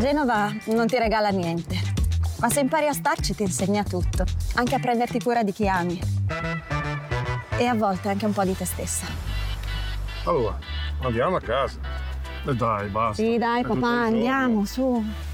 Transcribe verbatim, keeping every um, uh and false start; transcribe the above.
Genova non ti regala niente, ma se impari a starci ti insegna tutto, anche a prenderti cura di chi ami. E a volte anche un po' di te stessa. Allora, andiamo a casa. E dai, basta. Sì, dai, È tutto papà, il giorno. andiamo, su.